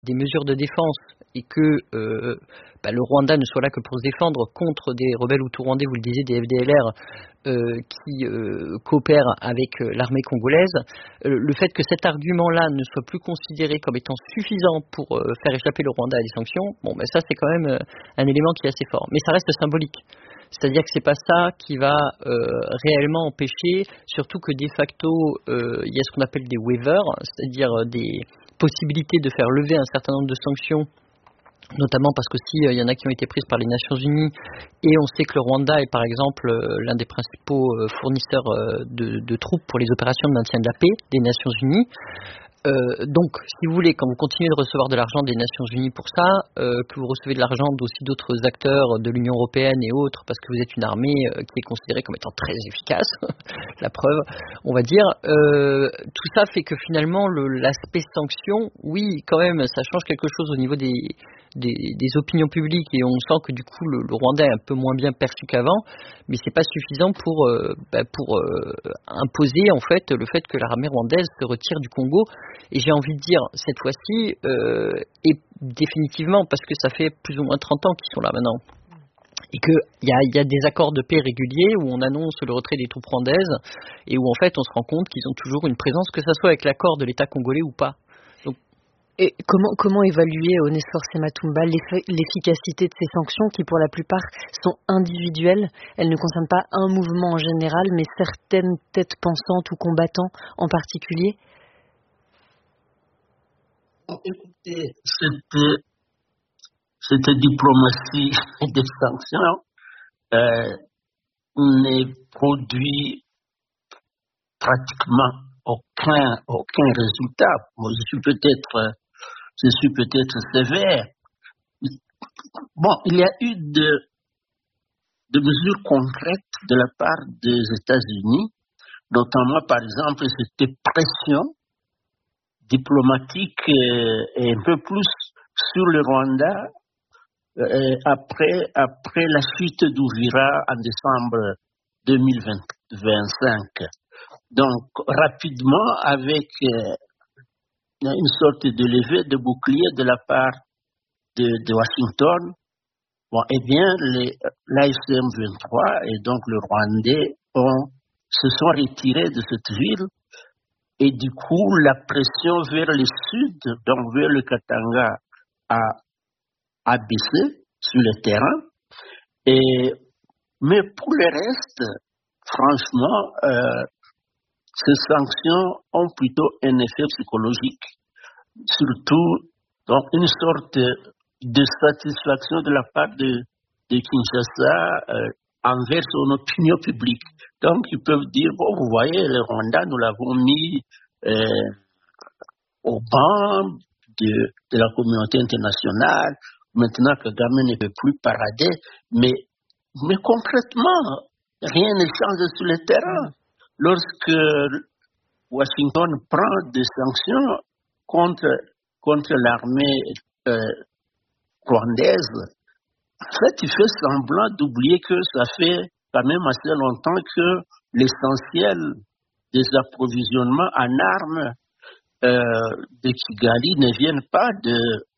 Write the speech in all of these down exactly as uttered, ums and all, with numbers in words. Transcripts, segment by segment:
des mesures de défense et que euh, bah, le Rwanda ne soit là que pour se défendre contre des rebelles hutus rwandais, vous le disiez, des F D L R euh, qui euh, coopèrent avec euh, l'armée congolaise, euh, le fait que cet argument-là ne soit plus considéré comme étant suffisant pour euh, faire échapper le Rwanda à des sanctions, bon, ben ça c'est quand même euh, un élément qui est assez fort. Mais ça reste symbolique. C'est-à-dire que c'est pas ça qui va euh, réellement empêcher, surtout que de facto, euh, il y a ce qu'on appelle des waivers, c'est-à-dire des possibilités de faire lever un certain nombre de sanctions, notamment parce qu'aussi il y en a qui ont été prises par les Nations Unies, et on sait que le Rwanda est par exemple l'un des principaux fournisseurs de, de troupes pour les opérations de maintien de la paix des Nations Unies. Euh, donc, si vous voulez, quand vous continuez de recevoir de l'argent des Nations Unies pour ça, euh, que vous recevez de l'argent aussi d'autres acteurs de l'Union Européenne et autres, parce que vous êtes une armée euh, qui est considérée comme étant très efficace, la preuve, on va dire, euh, tout ça fait que finalement, le, l'aspect sanction, oui, quand même, ça change quelque chose au niveau des, des, des opinions publiques et on sent que du coup, le, le Rwanda est un peu moins bien perçu qu'avant, mais c'est pas suffisant pour, euh, bah, pour euh, imposer en fait le fait que l'armée rwandaise se retire du Congo. Et j'ai envie de dire, cette fois-ci, euh, et définitivement, parce que ça fait plus ou moins trente ans qu'ils sont là maintenant, et qu'il y a, y a des accords de paix réguliers où on annonce le retrait des troupes rwandaises, et où en fait on se rend compte qu'ils ont toujours une présence, que ça soit avec l'accord de l'État congolais ou pas. Donc, et comment, comment évaluer, Onesphore Sematumba, l'efficacité de ces sanctions qui, pour la plupart, sont individuelles? Elles ne concernent pas un mouvement en général, mais certaines têtes pensantes ou combattants en particulier? Écoutez, c'était, c'était diplomatie des sanctions euh, ne produit pratiquement aucun, aucun résultat. Moi, je suis peut-être, je suis peut-être sévère. Bon, il y a eu de, de mesures concrètes de la part des États-Unis, notamment, par exemple, cette pression diplomatique euh, et un peu plus sur le Rwanda euh, après, après la chute d'Ouvira en décembre deux mille vingt-cinq. Donc, rapidement, avec euh, une sorte de levée de bouclier de la part de, de Washington, bon, eh bien, les, l'A F C M vingt-trois et donc le Rwandais ont, se sont retirés de cette ville. Et du coup, la pression vers le sud, donc vers le Katanga, a, a baissé sur le terrain. Et, mais pour le reste, franchement, euh, ces sanctions ont plutôt un effet psychologique. Surtout, donc, une sorte de satisfaction de la part de, de Kinshasa euh, envers son opinion publique. Donc, ils peuvent dire, bon, vous voyez, le Rwanda, nous l'avons mis euh, au banc de, de la communauté internationale. Maintenant que Kagame ne peut plus parader. Mais, mais concrètement, rien ne change sur le terrain. Lorsque Washington prend des sanctions contre, contre l'armée euh, rwandaise, en fait, il fait semblant d'oublier que ça fait quand même assez longtemps que l'essentiel des approvisionnements en armes euh, de Kigali ne viennent pas de,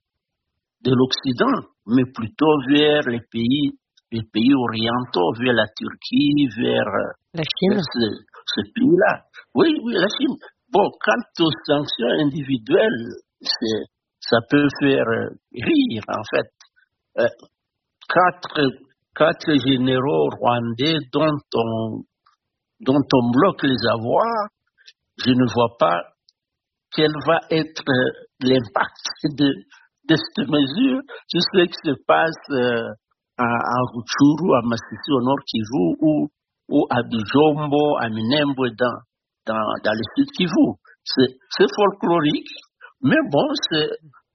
de l'Occident, mais plutôt vers les pays, les pays orientaux, vers la Turquie, vers, la Chine. vers ce, ce pays-là. Oui, oui, la Chine. Bon, quant aux sanctions individuelles, c'est, ça peut faire rire, en fait. Euh, Quatre, quatre généraux rwandais dont on, dont on bloque les avoirs, je ne vois pas quel va être l'impact de, de cette mesure. Je sais que se passe euh, à, à Rutshuru, à Masisi, au Nord Kivu, ou, ou à Bijombo, à Minembwe, dans, dans, dans le Sud Kivu. C'est, c'est folklorique, mais bon, c'est,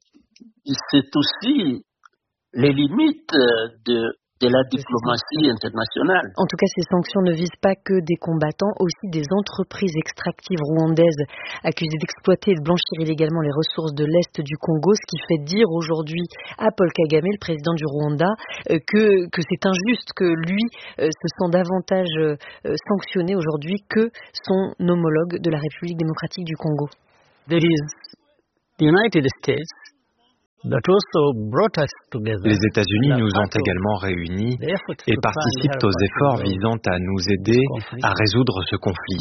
c'est aussi les limites de, de la diplomatie internationale. En tout cas, ces sanctions ne visent pas que des combattants, aussi des entreprises extractives rwandaises accusées d'exploiter et de blanchir illégalement les ressources de l'Est du Congo, ce qui fait dire aujourd'hui à Paul Kagame, le président du Rwanda, que, que c'est injuste, que lui se sent davantage sanctionné aujourd'hui que son homologue de la République démocratique du Congo. There is the United States Les États-Unis nous ont également réunis et participent aux efforts visant à nous aider à résoudre ce conflit.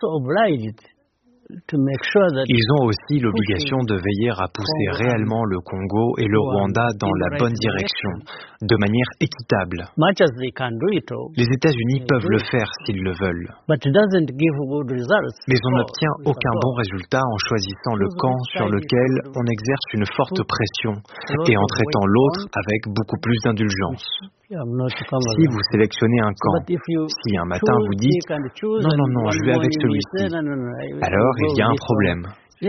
Ils ont aussi l'obligation de veiller à pousser réellement le Congo et le Rwanda dans la bonne direction, de manière équitable. Les États-Unis peuvent le faire s'ils le veulent. Mais on n'obtient aucun bon résultat en choisissant le camp sur lequel on exerce une forte pression et en traitant l'autre avec beaucoup plus d'indulgence. Si vous sélectionnez un camp, si un matin vous dites « non, non, non, je vais avec celui-ci », alors il y a un problème.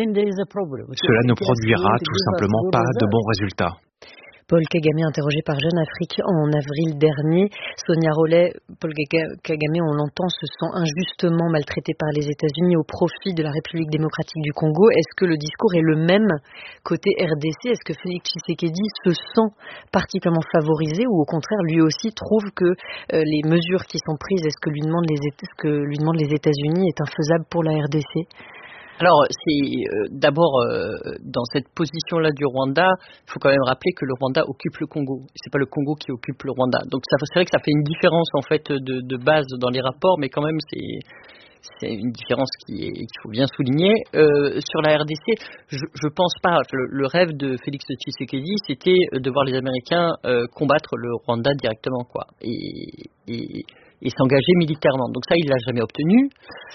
Cela ne produira tout simplement pas de bons résultats. Paul Kagame, interrogé par Jeune Afrique en avril dernier. Sonia Rollet, Paul Kagame, on l'entend, se sent injustement maltraité par les États-Unis au profit de la République démocratique du Congo. Est-ce que le discours est le même côté R D C? Est-ce que Félix Tshisekedi se sent particulièrement favorisé ou au contraire, lui aussi trouve que euh, les mesures qui sont prises, est-ce que lui demandent les, est-ce que lui demandent les États-Unis, est infaisable pour la R D C? Alors, c'est euh, d'abord euh, dans cette position-là du Rwanda, il faut quand même rappeler que le Rwanda occupe le Congo. C'est pas le Congo qui occupe le Rwanda. Donc, ça, c'est vrai que ça fait une différence en fait de, de base dans les rapports, mais quand même, c'est c'est une différence qui est, qu'il faut bien souligner. Euh, sur la R D C, je, je pense pas. Le, le rêve de Félix Tshisekedi, c'était de voir les Américains euh, combattre le Rwanda directement, quoi, et, et, et s'engager militairement. Donc ça, il l'a jamais obtenu.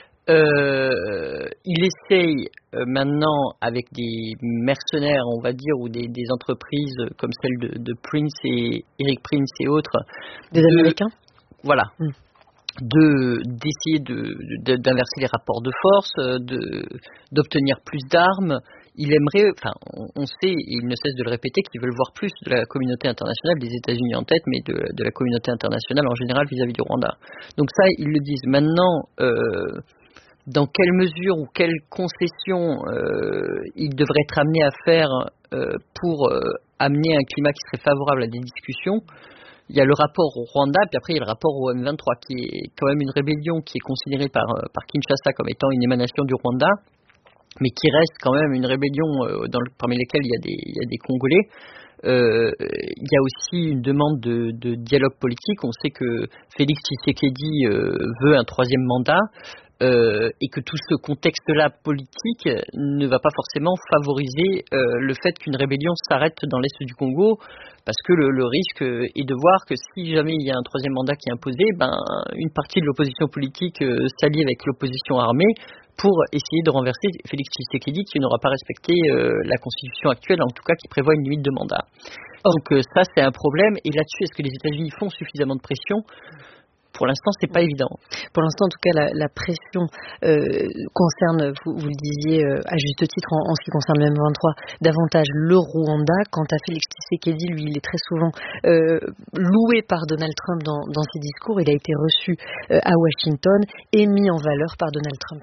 Euh, il essaye euh, maintenant avec des mercenaires, on va dire, ou des, des entreprises comme celle de, de Prince et Eric Prince et autres, des de, Américains, voilà, mm. de d'essayer de, de d'inverser les rapports de force, de d'obtenir plus d'armes. Il aimerait, enfin, on, on sait, et il ne cesse de le répéter, qu'ils veulent voir plus de la communauté internationale, des États-Unis en tête, mais de, de la communauté internationale en général vis-à-vis du Rwanda. Donc ça, ils le disent. Maintenant. Euh, Dans quelle mesure ou quelles concessions euh, il devrait être amené à faire euh, pour euh, amener un climat qui serait favorable à des discussions? Il y a le rapport au Rwanda, puis après il y a le rapport au M vingt-trois, qui est quand même une rébellion qui est considérée par, par Kinshasa comme étant une émanation du Rwanda, mais qui reste quand même une rébellion euh, dans le, parmi lesquelles il y a des, il y a des Congolais. Euh, il y a aussi une demande de, de dialogue politique. On sait que Félix Tshisekedi euh, veut un troisième mandat. Euh, et que tout ce contexte-là politique ne va pas forcément favoriser euh, le fait qu'une rébellion s'arrête dans l'est du Congo, parce que le, le risque est de voir que si jamais il y a un troisième mandat qui est imposé, ben, une partie de l'opposition politique euh, s'allie avec l'opposition armée pour essayer de renverser Félix Tshisekedi, qui n'aura pas respecté euh, la constitution actuelle, en tout cas qui prévoit une limite de mandat. Donc euh, ça c'est un problème, et là-dessus est-ce que les États-Unis font suffisamment de pression ? Pour l'instant, c'est pas évident. Pour l'instant, en tout cas, la, la pression euh, concerne, vous, vous le disiez euh, à juste titre, en, en ce qui concerne le M vingt-trois, davantage le Rwanda. Quant à Félix Tshisekedi, lui, il est très souvent euh, loué par Donald Trump dans, dans ses discours. Il a été reçu euh, à Washington et mis en valeur par Donald Trump.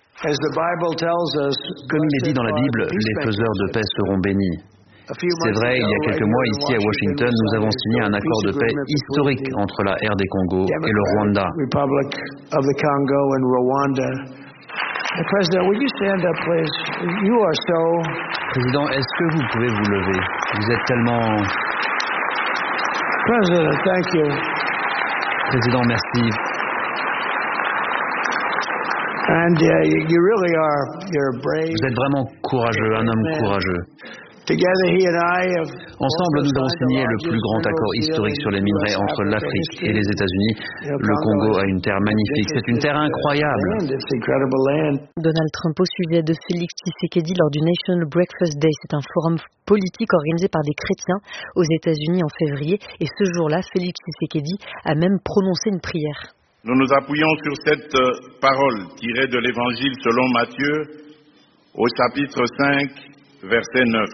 Comme il est dit dans la Bible, les faiseurs de paix seront bénis. C'est vrai, il y a quelques mois, ici à Washington, nous avons signé un accord de paix historique entre la R D Congo et le Rwanda. Président, est-ce que vous pouvez vous lever? Vous êtes tellement... Président, merci. Vous êtes vraiment courageux, un homme courageux. Ensemble, nous avons signé le plus grand accord historique sur les minerais entre l'Afrique et les États-Unis. Le Congo a une terre magnifique, c'est une terre incroyable. Donald Trump au sujet de Félix Tshisekedi lors du National Breakfast Day. C'est un forum politique organisé par des chrétiens aux États-Unis en février. Et ce jour-là, Félix Tshisekedi a même prononcé une prière. Nous nous appuyons sur cette parole tirée de l'Évangile selon Matthieu au chapitre cinq, verset neuf.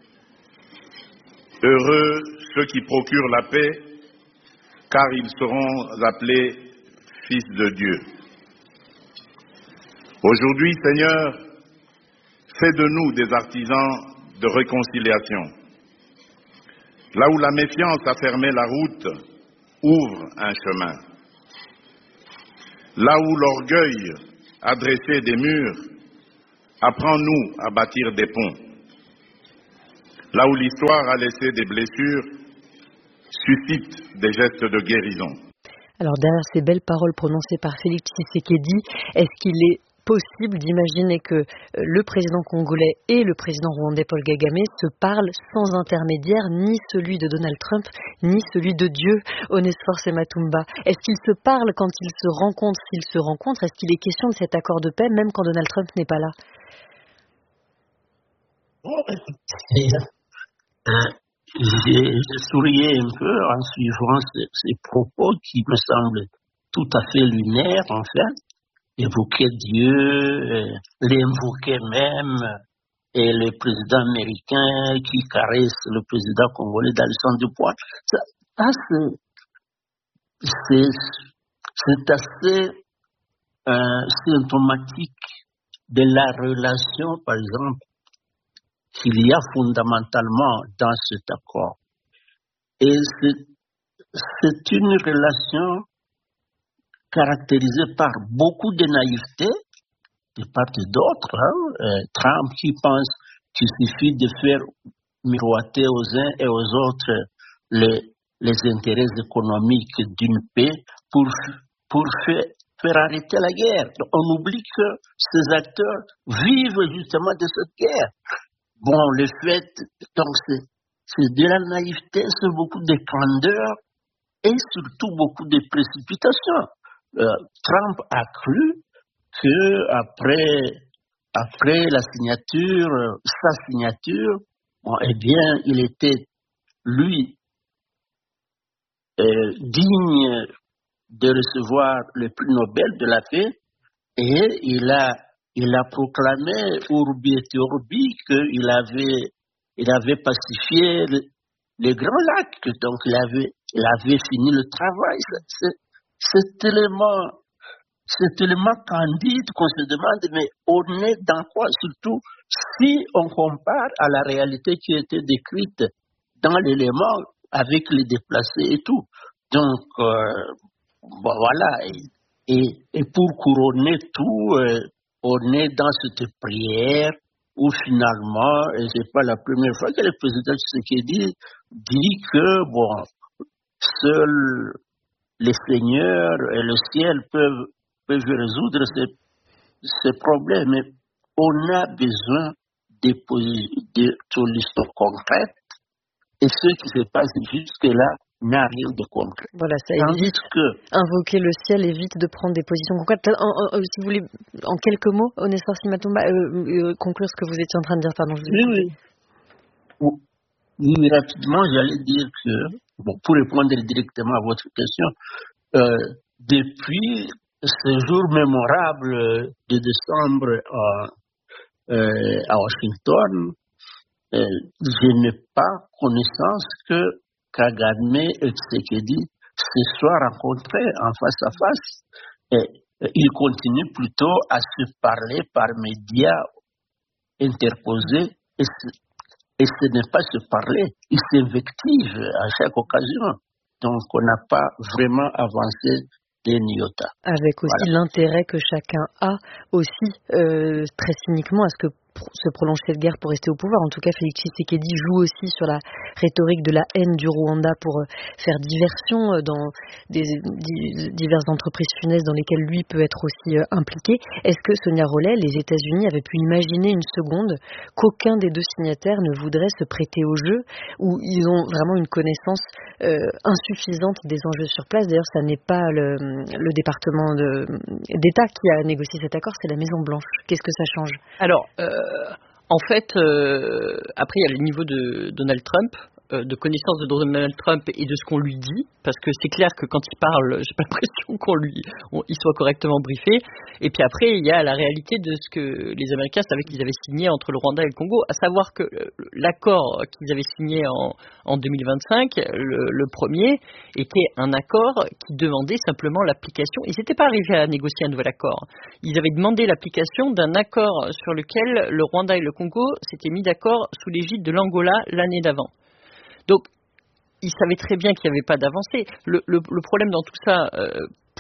Heureux ceux qui procurent la paix, car ils seront appelés fils de Dieu. Aujourd'hui, Seigneur, fais de nous des artisans de réconciliation. Là où la méfiance a fermé la route, ouvre un chemin. Là où l'orgueil a dressé des murs, apprends-nous à bâtir des ponts. là où l'histoire a laissé des blessures, suscite des gestes de guérison. Alors derrière ces belles paroles prononcées par Félix Tshisekedi, est-ce qu'il est possible d'imaginer que le président congolais et le président rwandais Paul Kagame se parlent sans intermédiaire, ni celui de Donald Trump, ni celui de Dieu, Onesphore Sematumba? Est-ce qu'ils se parlent quand ils se rencontrent, s'ils se rencontrent? Est-ce qu'il est question de cet accord de paix, même quand Donald Trump n'est pas là? J'ai sourié un peu en suivant ces, ces propos qui me semblent tout à fait lunaires, en fait. Évoquer Dieu, euh, l'invoquer même, et le président américain qui caresse le président congolais dans le sens du poing. Ça, ça c'est, c'est, c'est assez euh, symptomatique de la relation, par exemple, qu'il y a fondamentalement dans cet accord. Et c'est, c'est une relation caractérisée par beaucoup de naïveté de part et d'autre. Hein. Euh, Trump qui pense qu'il suffit de faire miroiter aux uns et aux autres les, les intérêts économiques d'une paix pour, pour faire, faire arrêter la guerre. Donc, on oublie que ces acteurs vivent justement de cette guerre. Bon, le fait, donc c'est, c'est de la naïveté, c'est beaucoup de candeur et surtout beaucoup de précipitation. Euh, Trump a cru que après, après la signature, sa signature, bon, eh bien, il était, lui, euh, digne de recevoir le prix Nobel de la paix, et il a, il a proclamé Urbi et Orbi qu'il avait, il avait pacifié le, le Grand Lac, donc il avait, il avait fini le travail. C'est, c'est tellement, c'est tellement candide qu'on se demande, mais on est dans quoi? Surtout si on compare à la réalité qui a été décrite dans l'élément avec les déplacés et tout. Donc, euh, bon, voilà. Et, et, et pour couronner tout, euh, on est dans cette prière où finalement, et c'est pas la première fois que le président Tshisekedi dit que, bon, seuls les seigneurs et le ciel peuvent, peuvent résoudre ces, ces problèmes. Mais on a besoin de, de solutions concrètes et ce qui se passe jusque-là n'a rien de concret. Voilà, ça évite que invoquer le ciel, évite de prendre des positions concrètes. En, en, si vous voulez, en quelques mots, Onesphore Sematumba, euh, euh, conclure ce que vous étiez en train de dire. Pardon, je vous oui, oui. Oui, rapidement, j'allais dire que, bon, pour répondre directement à votre question, euh, depuis ce jour mémorable de décembre à, euh, à Washington, euh, je n'ai pas connaissance que Kagame et Tshisekedi se soient rencontrés en face à face. Et, et ils continuent plutôt à se parler par médias interposés. Et Et ce n'est pas se parler, ils s'invectivent à chaque occasion. Donc, on n'a pas vraiment avancé d'un iota. Avec aussi voilà. L'intérêt que chacun a aussi, euh, très cyniquement, à ce que se prolonge cette guerre pour rester au pouvoir. En tout cas, Félix Tshisekedi joue aussi sur la rhétorique de la haine du Rwanda pour faire diversion dans des, diverses entreprises funestes dans lesquelles lui peut être aussi impliqué. Est-ce que, Sonia Rollet, les États-Unis avaient pu imaginer une seconde qu'aucun des deux signataires ne voudrait se prêter au jeu, où ils ont vraiment une connaissance euh, insuffisante des enjeux sur place? D'ailleurs, ça n'est pas le, le département de, d'État qui a négocié cet accord, c'est la Maison-Blanche. Qu'est-ce que ça change? Alors, euh, en fait, euh, après, il y a le niveau de Donald Trump, euh, de connaissance de Donald Trump et de ce qu'on lui dit, parce que c'est clair que quand il parle, j'ai pas l'impression qu'on lui, on, il soit correctement briefé. Et puis après, il y a la réalité de ce que les Américains savaient qu'ils avaient signé entre le Rwanda et le Congo, à savoir que l'accord qu'ils avaient signé en, en deux mille vingt-cinq, le, le premier, était un accord qui demandait simplement l'application. Ils n'étaient pas arrivés à négocier un nouvel accord. Ils avaient demandé l'application d'un accord sur lequel le Rwanda et le Congo s'étaient mis d'accord sous l'égide de l'Angola l'année d'avant. Donc, ils savaient très bien qu'il n'y avait pas d'avancée. Le, le, le problème dans tout ça, euh,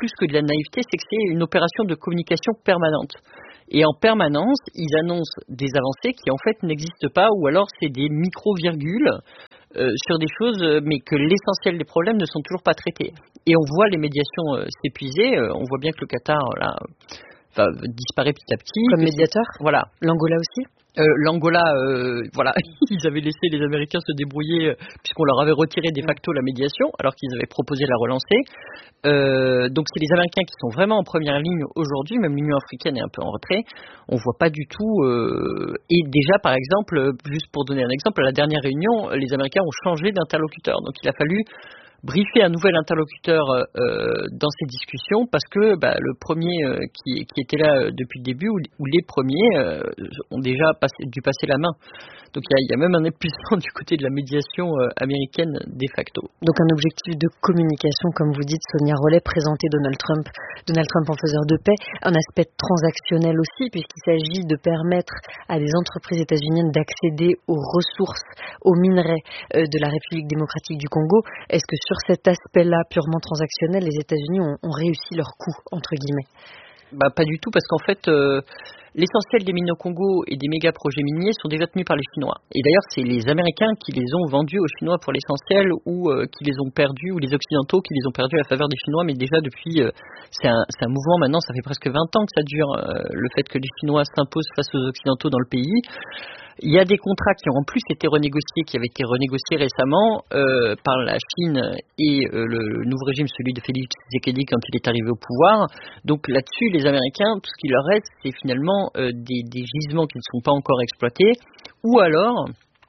plus que de la naïveté, c'est que c'est une opération de communication permanente. Et en permanence, ils annoncent des avancées qui en fait n'existent pas, ou alors c'est des micro-virgules euh, sur des choses, mais que l'essentiel des problèmes ne sont toujours pas traités. Et on voit les médiations euh, s'épuiser, euh, on voit bien que le Qatar là, enfin, disparaît petit à petit. Comme médiateur ? Voilà. L'Angola aussi ? Euh, L'Angola, euh, voilà, ils avaient laissé les Américains se débrouiller euh, puisqu'on leur avait retiré de facto la médiation alors qu'ils avaient proposé de la relancer. Euh, donc c'est les Américains qui sont vraiment en première ligne aujourd'hui, même l'Union africaine est un peu en retrait. On voit pas du tout. Euh, et déjà, par exemple, juste pour donner un exemple, à la dernière réunion, les Américains ont changé d'interlocuteur. Donc il a fallu briefer un nouvel interlocuteur euh, dans ces discussions parce que bah, le premier euh, qui, qui était là euh, depuis le début ou, ou les premiers euh, ont déjà passé, dû passer la main. Donc il y, y a même un épuisement du côté de la médiation euh, américaine de facto. Donc un objectif de communication, comme vous dites, Sonia Rollet, présenté Donald Trump, Donald Trump en faiseur de paix, un aspect transactionnel aussi, puisqu'il s'agit de permettre à des entreprises états-uniennes d'accéder aux ressources, aux minerais euh, de la République démocratique du Congo. Est-ce que sur cet aspect-là purement transactionnel, les États-Unis ont, ont réussi leur coup, entre guillemets? Bah, pas du tout, parce qu'en fait, euh, l'essentiel des mines au Congo et des méga projets miniers sont déjà tenus par les Chinois. Et d'ailleurs, c'est les Américains qui les ont vendus aux Chinois pour l'essentiel, ou euh, qui les ont perdus, ou les Occidentaux qui les ont perdus à la faveur des Chinois. Mais déjà depuis, euh, c'est, un, c'est un mouvement maintenant, ça fait presque vingt ans que ça dure, euh, le fait que les Chinois s'imposent face aux Occidentaux dans le pays. Il y a des contrats qui ont en plus été renégociés, qui avaient été renégociés récemment euh, par la Chine et euh, le nouveau régime, celui de Félix Tshisekedi quand il est arrivé au pouvoir. Donc là-dessus, les Américains, tout ce qui leur reste, c'est finalement euh, des, des gisements qui ne sont pas encore exploités, ou alors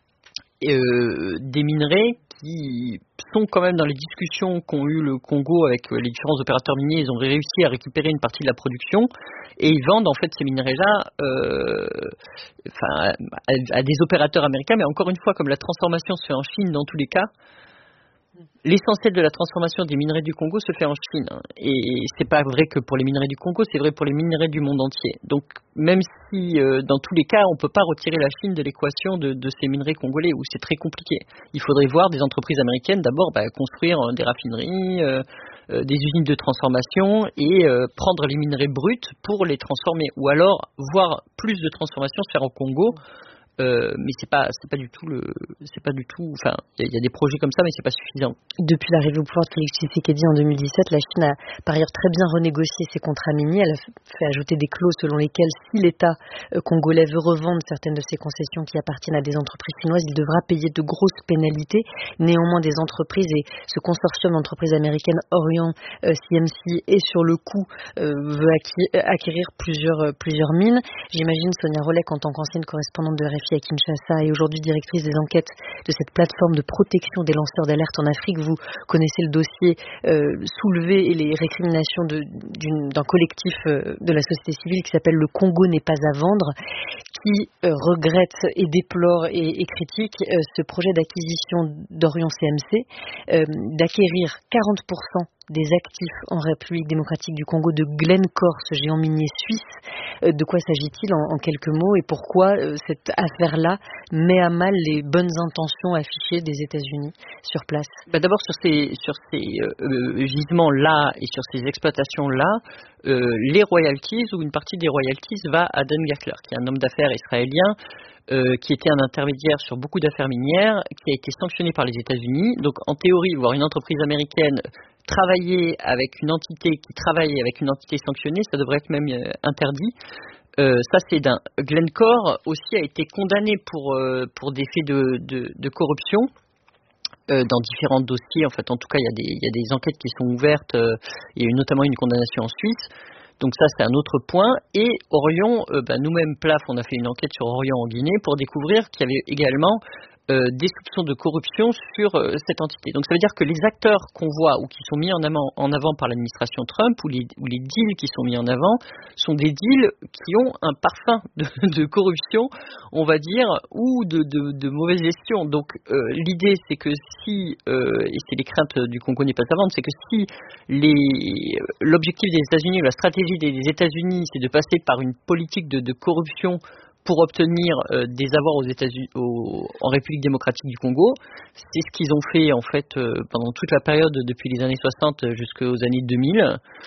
euh, des minerais qui sont quand même dans les discussions qu'ont eu le Congo avec les différents opérateurs miniers. Ils ont réussi à récupérer une partie de la production et ils vendent en fait ces minerais-là euh, enfin, à, à des opérateurs américains. Mais encore une fois, comme la transformation se fait en Chine dans tous les cas, l'essentiel de la transformation des minerais du Congo se fait en Chine. Et c'est pas vrai que pour les minerais du Congo, c'est vrai pour les minerais du monde entier. Donc même si euh, dans tous les cas, on peut pas retirer la Chine de l'équation de, de ces minerais congolais, où c'est très compliqué. Il faudrait voir des entreprises américaines d'abord bah, construire euh, des raffineries, euh, euh, des usines de transformation et euh, prendre les minerais bruts pour les transformer. Ou alors voir plus de transformation se faire au Congo. Euh, mais c'est pas c'est pas du tout le c'est pas du tout enfin il y, y a des projets comme ça mais c'est pas suffisant. Depuis l'arrivée au pouvoir de Félix Tshisekedi en deux mille dix-sept, la Chine a par ailleurs très bien renégocié ses contrats miniers. Elle a fait ajouter des clauses selon lesquelles si l'État euh, congolais veut revendre certaines de ses concessions qui appartiennent à des entreprises chinoises, il devra payer de grosses pénalités. Néanmoins, des entreprises et ce consortium d'entreprises américaines Orion euh, C M C est sur le coup euh, veut acquérir, acquérir plusieurs euh, plusieurs mines. J'imagine Sonia Rollet, en tant qu'ancienne correspondante de R F I à Kinshasa et aujourd'hui directrice des enquêtes de cette plateforme de protection des lanceurs d'alerte en Afrique, vous connaissez le dossier euh, soulevé et les récriminations de, d'une, d'un collectif euh, de la société civile qui s'appelle Le Congo n'est pas à vendre, qui euh, regrette et déplore et, et critique euh, ce projet d'acquisition d'Orion C M C, euh, d'acquérir quarante pour cent des actifs en République démocratique du Congo de Glencore, ce géant minier suisse. Euh, de quoi s'agit-il en, en quelques mots et pourquoi euh, cette affaire-là met à mal les bonnes intentions affichées des États-Unis sur place? Bah d'abord sur ces, sur ces euh, gisements-là et sur ces exploitations-là, euh, les royalties ou une partie des royalties va à Dan Gertler, qui est un homme d'affaires israélien Euh, qui était un intermédiaire sur beaucoup d'affaires minières, qui a été sanctionné par les États-Unis. Donc en théorie, voir une entreprise américaine travailler avec une entité qui travaille avec une entité sanctionnée, ça devrait être même euh, interdit. Euh, ça c'est d'un. Glencore aussi a été condamné pour, euh, pour des faits de, de, de corruption. Euh, dans différents dossiers, en fait, en tout cas, il y a des, il y a des enquêtes qui sont ouvertes. Euh, il y a eu notamment une condamnation en Suisse. Donc ça, c'est un autre point. Et Orion, euh, bah, nous-mêmes, P L A F, on a fait une enquête sur Orion en Guinée pour découvrir qu'il y avait également euh, des soupçons de corruption sur euh, cette entité. Donc ça veut dire que les acteurs qu'on voit ou qui sont mis en avant, en avant par l'administration Trump ou les, ou les deals qui sont mis en avant sont des deals qui ont un parfum de, de corruption, on va dire, ou de, de, de mauvaise gestion. Donc euh, l'idée, c'est que si, euh, et c'est les craintes du Congo n'est pas à vendre, c'est que si les, l'objectif des États-Unis ou la stratégie des États-Unis, c'est de passer par une politique de, de corruption pour obtenir euh, des avoirs aux États-Unis, au, en République démocratique du Congo. C'est ce qu'ils ont fait en fait euh, pendant toute la période depuis les années soixante jusqu'aux années deux mille.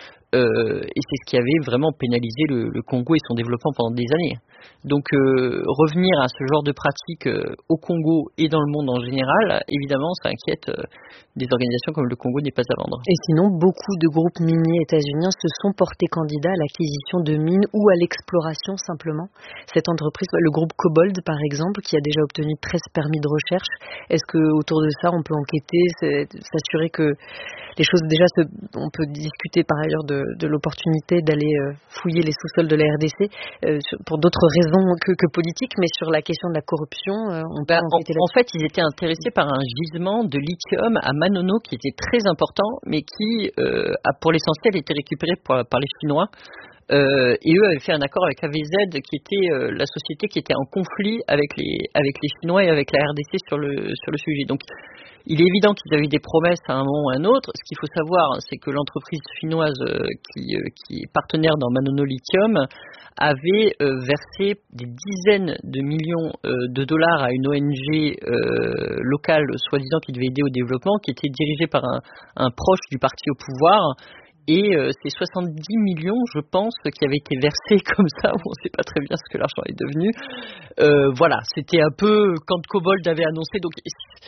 Euh, et c'est ce qui avait vraiment pénalisé le, le Congo et son développement pendant des années. Donc euh, revenir à ce genre de pratique euh, au Congo et dans le monde en général, évidemment, ça inquiète euh, des organisations comme le Congo n'est pas à vendre. Et sinon, beaucoup de groupes miniers états-uniens se sont portés candidats à l'acquisition de mines ou à l'exploration simplement. Cette entreprise, le groupe Cobalt par exemple, qui a déjà obtenu treize permis de recherche, est-ce que autour de ça on peut enquêter, s'assurer que les choses déjà, se, on peut discuter par ailleurs de, de l'opportunité d'aller euh, fouiller les sous-sols de la R D C euh, sur, pour d'autres raisons que, que politiques, mais sur la question de la corruption, euh, on peut bah, enquêter en, en fait, ils étaient intéressés par un gisement de lithium à Manono qui était très important, mais qui euh, a pour l'essentiel été récupéré par, par les Chinois. Euh, et eux avaient fait un accord avec A V Z qui était euh, la société qui était en conflit avec les avec les Chinois et avec la R D C sur le sur le sujet. Donc il est évident qu'ils avaient des promesses à un moment ou à un autre. Ce qu'il faut savoir, c'est que l'entreprise chinoise euh, qui, euh, qui est partenaire dans Manono Lithium avait euh, versé des dizaines de millions euh, de dollars à une O N G euh, locale, soi-disant qui devait aider au développement, qui était dirigée par un, un proche du parti au pouvoir. Et euh, c'est soixante-dix millions, je pense, qui avaient été versés comme ça. On ne sait pas très bien ce que l'argent est devenu. Euh, voilà, c'était un peu quand Cobalt avait annoncé. Donc,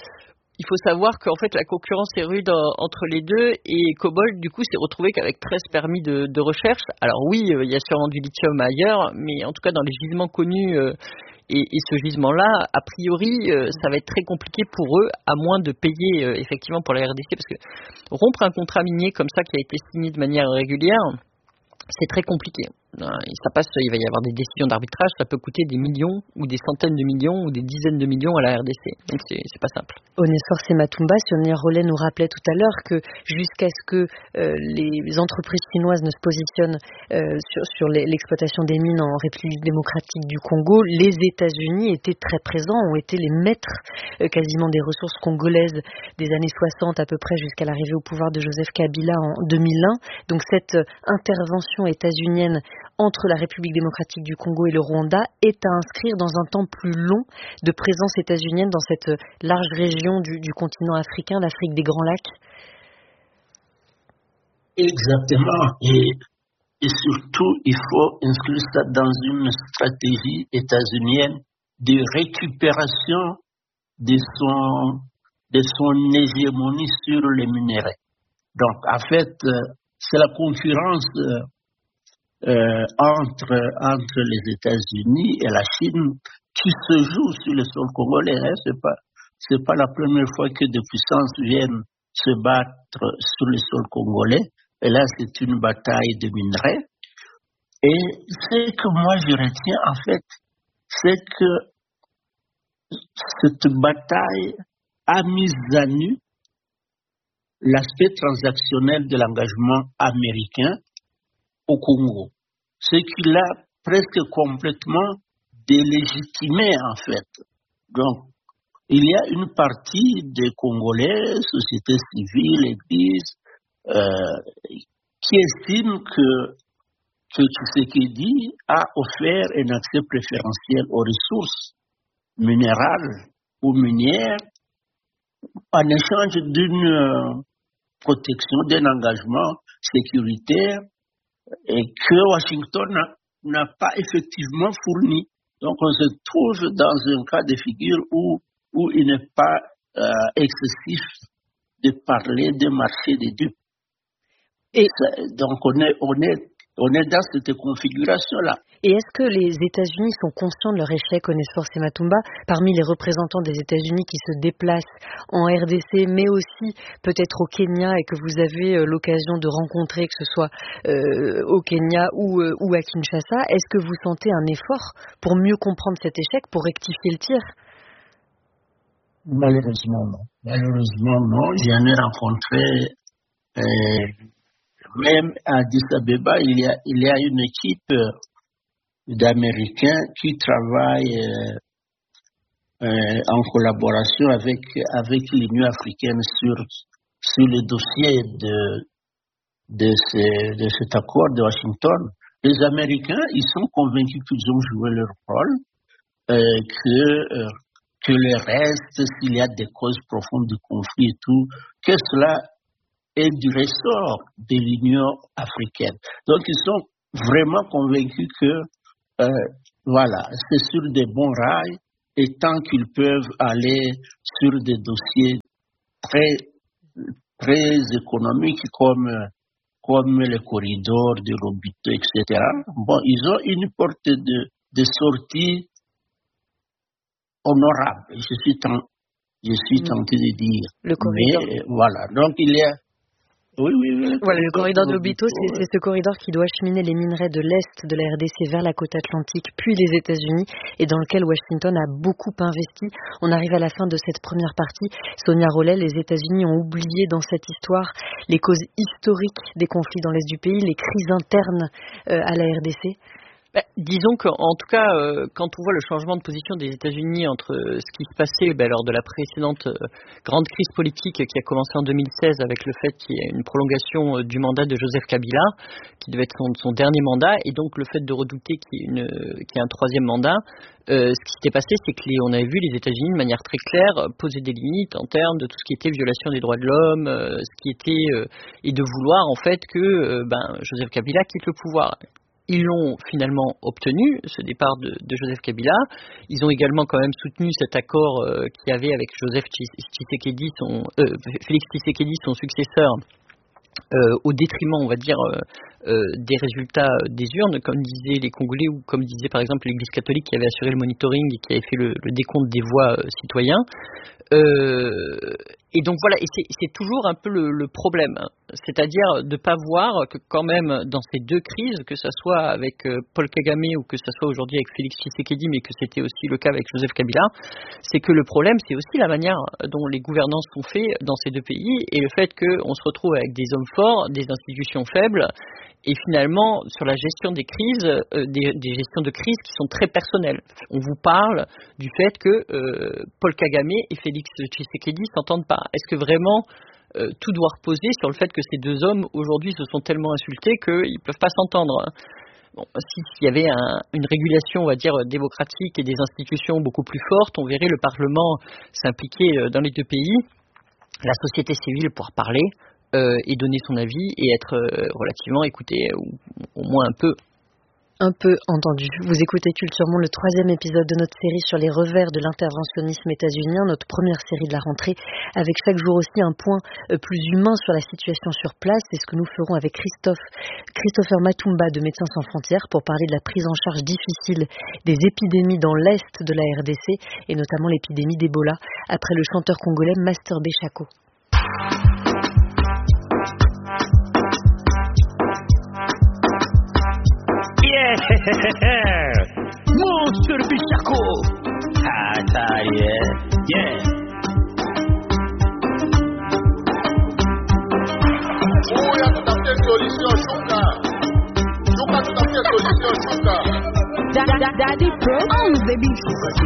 il faut savoir qu'en fait, la concurrence est rude entre les deux. Et Cobalt, du coup, s'est retrouvé qu'avec treize permis de, de recherche. Alors oui, euh, il y a sûrement du lithium ailleurs, mais en tout cas, dans les gisements connus... Euh, Et, et ce gisement-là, a priori, euh, ça va être très compliqué pour eux, à moins de payer euh, effectivement pour la R D C, parce que rompre un contrat minier comme ça qui a été signé de manière régulière, c'est très compliqué. Ça passe, il va y avoir des décisions d'arbitrage, ça peut coûter des millions ou des centaines de millions ou des dizaines de millions à la R D C. Donc c'est, c'est pas simple. Onesphore Sematumba, Sonia Rollet nous rappelait tout à l'heure que jusqu'à ce que euh, les entreprises chinoises ne se positionnent euh, sur, sur les, l'exploitation des mines en République démocratique du Congo, les États-Unis étaient très présents, ont été les maîtres euh, quasiment des ressources congolaises des années soixante à peu près jusqu'à l'arrivée au pouvoir de Joseph Kabila en deux mille un. Donc cette euh, intervention états-unienne entre la République démocratique du Congo et le Rwanda est à inscrire dans un temps plus long de présence états-unienne dans cette large région du, du continent africain, l'Afrique des Grands Lacs. Exactement. Et, et surtout, il faut inscrire ça dans une stratégie états-unienne de récupération de son, de son hégémonie sur les minéraux. Donc, en fait, c'est la concurrence Euh, entre, entre les États-Unis et la Chine qui se joue sur le sol congolais. Hein. C'est pas, c'est pas la première fois que des puissances viennent se battre sur le sol congolais. Et là, c'est une bataille de minerais. Et ce que moi je retiens, en fait, c'est que cette bataille a mis à nu l'aspect transactionnel de l'engagement américain au Congo, ce qui l'a presque complètement délégitimé en fait. Donc, il y a une partie des Congolais, société civile, Église, euh, qui estiment que, que Tshisekedi a offert un accès préférentiel aux ressources minérales ou minières en échange d'une euh, protection, d'un engagement sécuritaire et que Washington n'a, n'a pas effectivement fourni. Donc on se trouve dans un cas de figure où, où il n'est pas euh, excessif de parler de marché des dupes. Et ça, donc on est, on, est, on est dans cette configuration-là. Et est-ce que les États-Unis sont conscients de leur échec, Onesphore Sematumba, parmi les représentants des États-Unis qui se déplacent en R D C, mais aussi peut-être au Kenya et que vous avez l'occasion de rencontrer, que ce soit euh, au Kenya ou, euh, ou à Kinshasa, est-ce que vous sentez un effort pour mieux comprendre cet échec, pour rectifier le tir? Malheureusement non. Malheureusement non. J'en ai rencontré, euh, même à Addis Abeba, il y a, il y a une équipe euh, d'Américains qui travaillent euh, euh, en collaboration avec, avec l'Union africaine sur, sur le dossier de, de, ce, de cet accord de Washington. Les Américains, ils sont convaincus qu'ils ont joué leur rôle. euh, que, euh, que le reste, s'il y a des causes profondes de conflit et tout, que cela est du ressort de l'Union africaine. Donc, ils sont vraiment convaincus que, euh, voilà, c'est sur des bons rails, et tant qu'ils peuvent aller sur des dossiers très, très économiques comme, comme les corridors de Lobito, et cetera, bon, ils ont une porte de, de sortie honorable, je suis, ten, je suis tenté de dire. Le corridor. Mais, voilà, donc il y a Oui, oui, oui. Voilà, le corridor de Lobito, c'est, c'est ce corridor qui doit acheminer les minerais de l'Est de la R D C vers la côte atlantique, puis les États-Unis, et dans lequel Washington a beaucoup investi. On arrive à la fin de cette première partie. Sonia Rollet, les États-Unis ont oublié dans cette histoire les causes historiques des conflits dans l'Est du pays, les crises internes euh, à la R D C. Bah, disons qu'en tout cas, euh, quand on voit le changement de position des États-Unis entre euh, ce qui se passait bah, lors de la précédente euh, grande crise politique qui a commencé en deux mille seize avec le fait qu'il y ait une prolongation euh, du mandat de Joseph Kabila, qui devait être son, son dernier mandat, et donc le fait de redouter qu'il y ait, une, euh, qu'il y ait un troisième mandat, euh, ce qui s'était passé, c'est qu'on avait vu les États-Unis de manière très claire poser des limites en termes de tout ce qui était violation des droits de l'homme, euh, ce qui était euh, et de vouloir en fait que euh, ben, Joseph Kabila quitte le pouvoir. Ils l'ont finalement obtenu, ce départ de, de Joseph Kabila. Ils ont également quand même soutenu cet accord euh, qu'il y avait avec Joseph Tshisekedi, son, euh, Félix Tshisekedi, son successeur, euh, au détriment, on va dire, euh, euh, des résultats des urnes, comme disaient les Congolais ou comme disait par exemple l'Église catholique qui avait assuré le monitoring et qui avait fait le, le décompte des voix euh, citoyens. Euh, et donc voilà, et c'est, c'est toujours un peu le, le problème, hein. C'est-à-dire de ne pas voir que quand même dans ces deux crises, que ce soit avec euh, Paul Kagame ou que ce soit aujourd'hui avec Félix Tshisekedi, mais que c'était aussi le cas avec Joseph Kabila, c'est que le problème c'est aussi la manière dont les gouvernances sont faites dans ces deux pays et le fait qu'on se retrouve avec des hommes forts, des institutions faibles. Et finalement, sur la gestion des crises, euh, des, des gestions de crises qui sont très personnelles. On vous parle du fait que euh, Paul Kagame et Félix Tshisekedi s'entendent pas. Est-ce que vraiment euh, tout doit reposer sur le fait que ces deux hommes aujourd'hui se sont tellement insultés qu'ils peuvent pas s'entendre? Bon, s'il y avait un, une régulation, on va dire, démocratique et des institutions beaucoup plus fortes, on verrait le Parlement s'impliquer dans les deux pays, la société civile pouvoir parler. Euh, et donner son avis et être euh, relativement écouté, ou au moins un peu. Un peu entendu. Vous écoutez Culture Monde, le troisième épisode de notre série sur les revers de l'interventionnisme états-unien, notre première série de la rentrée, avec chaque jour aussi un point plus humain sur la situation sur place. C'est ce que nous ferons avec Christophe, Christopher Matumba de Médecins sans frontières pour parler de la prise en charge difficile des épidémies dans l'Est de la R D C et notamment l'épidémie d'Ebola, après le chanteur congolais Master Bechako. Monster Bechako. Hatari, yeah. Oya tutafutie solution shuka. Shuka tutafutie solution shuka. Daddy Pro on baby.